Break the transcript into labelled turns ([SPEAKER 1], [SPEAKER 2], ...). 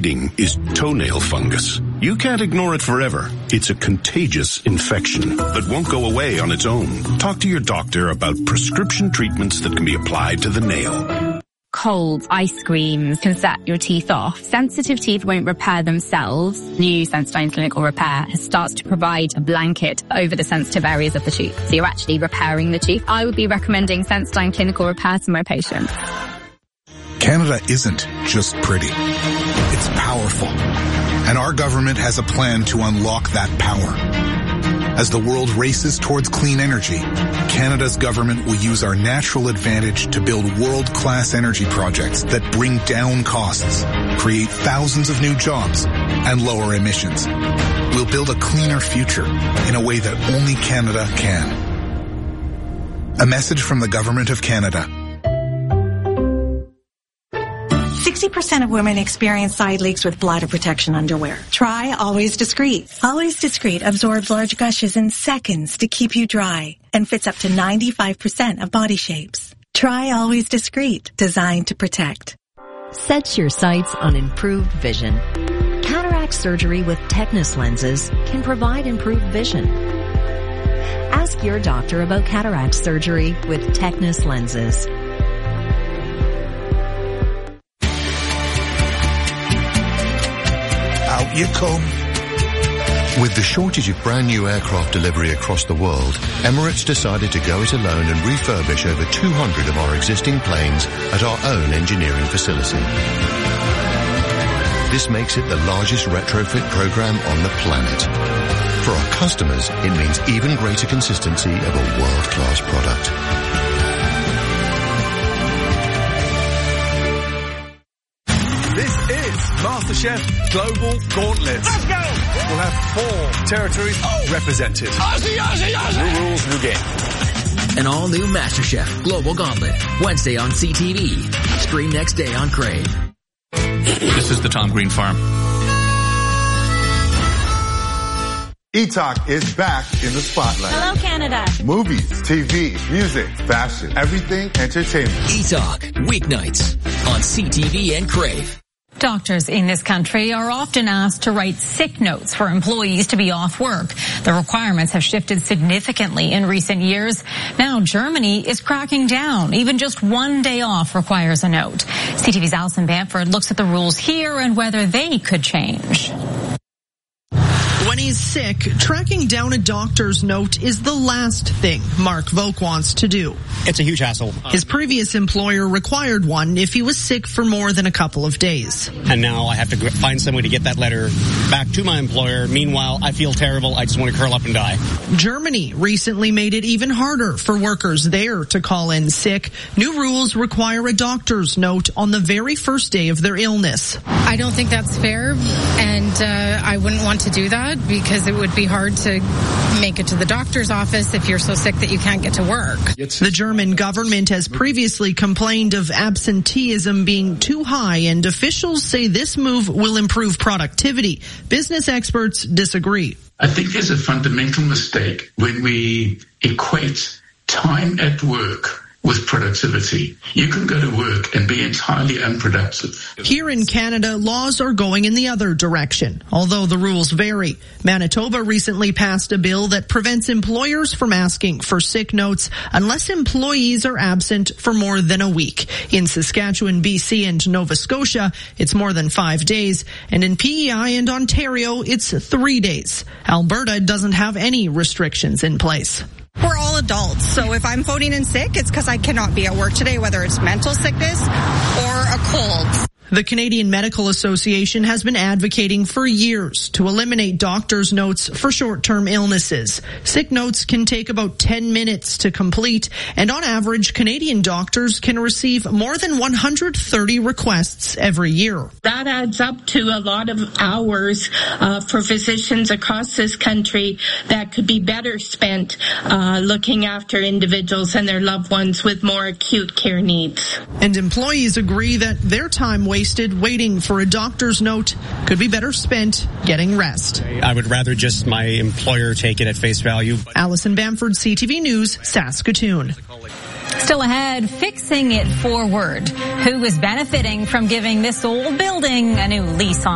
[SPEAKER 1] bleeding is toenail fungus. You can't ignore it forever. It's a contagious infection that won't go away on its own. Talk to your doctor about prescription treatments that can be applied to the nail.
[SPEAKER 2] Colds, ice creams can set your teeth off. Sensitive teeth won't repair themselves. New Sensodyne Clinical Repair starts to provide a blanket over the sensitive areas of the tooth. So you're actually repairing the tooth. I would be recommending Sensodyne Clinical Repair to my patients.
[SPEAKER 3] Canada isn't just pretty. It's powerful. And our government has a plan to unlock that power. As the world races towards clean energy, Canada's government will use our natural advantage to build world-class energy projects that bring down costs, create thousands of new jobs, and lower emissions. We'll build a cleaner future in a way that only Canada can. A message from the Government of Canada.
[SPEAKER 4] 60% of women experience side leaks with bladder protection underwear. Try Always Discreet. Always Discreet absorbs large gushes in seconds to keep you dry and fits up to 95% of body shapes. Try Always Discreet, designed to protect.
[SPEAKER 5] Set your sights on improved vision. Cataract surgery with Tecnis lenses can provide improved vision. Ask your doctor about cataract surgery with Tecnis lenses.
[SPEAKER 3] Out you come.
[SPEAKER 6] With the shortage of brand new aircraft delivery across the world, Emirates decided to go it alone and refurbish over 200 of our existing planes at our own engineering facility. This makes it the largest retrofit program on the planet. For our customers, it means even greater consistency of a world-class product.
[SPEAKER 7] MasterChef Global Gauntlet. Let's go! We'll have 4 territories represented. New rules, new game.
[SPEAKER 8] An all-new MasterChef Global Gauntlet. Wednesday on CTV. Stream next day on Crave.
[SPEAKER 9] This is the Tom Green Farm.
[SPEAKER 10] E-Talk is back in the spotlight.
[SPEAKER 11] Hello, Canada.
[SPEAKER 10] Movies, TV, music, fashion, everything entertainment.
[SPEAKER 8] E-Talk, weeknights on CTV and Crave.
[SPEAKER 12] Doctors in this country are often asked to write sick notes for employees to be off work. The requirements have shifted significantly in recent years. Now Germany is cracking down. Even just one day off requires a note. CTV's Alison Bamford looks at the rules here and whether they could change.
[SPEAKER 13] When he's sick, tracking down a doctor's note is the last thing Mark Vogt wants to do.
[SPEAKER 14] It's a huge hassle.
[SPEAKER 13] His previous employer required one if he was sick for more than a couple of days.
[SPEAKER 14] And now I have to find some way to get that letter back to my employer. Meanwhile, I feel terrible. I just want to curl up and die.
[SPEAKER 13] Germany recently made it even harder for workers there to call in sick. New rules require a doctor's note on the very first day of their illness.
[SPEAKER 15] I don't think that's fair, and I wouldn't want to do that because it would be hard to make it to the doctor's office if you're so sick that you can't get to work.
[SPEAKER 13] The German government has previously complained of absenteeism being too high, and officials say this move will improve productivity. Business experts disagree.
[SPEAKER 16] I think there's a fundamental mistake when we equate time at work with productivity. You can go to work and be entirely unproductive.
[SPEAKER 13] Here in Canada, laws are going in the other direction, although the rules vary. Manitoba recently passed a bill that prevents employers from asking for sick notes unless employees are absent for more than a week. In Saskatchewan, BC, and Nova Scotia, it's more than 5 days, and in PEI and Ontario, it's 3 days. Alberta doesn't have any restrictions in place.
[SPEAKER 17] We're all adults, so if I'm phoning in sick, it's because I cannot be at work today, whether it's mental sickness or a cold.
[SPEAKER 13] The Canadian Medical Association has been advocating for years to eliminate doctors' notes for short-term illnesses. Sick notes can take about 10 minutes to complete, and on average, Canadian doctors can receive more than 130 requests every year.
[SPEAKER 18] That adds up to a lot of hours for physicians across this country that could be better spent looking after individuals and their loved ones with more acute care needs.
[SPEAKER 13] And employees agree that their time wasted waiting for a doctor's note could be better spent getting rest.
[SPEAKER 14] I would rather just my employer take it at face value.
[SPEAKER 13] Alison Bamford, CTV News, Saskatoon.
[SPEAKER 12] Still ahead, fixing it forward. Who is benefiting from giving this old building a new lease on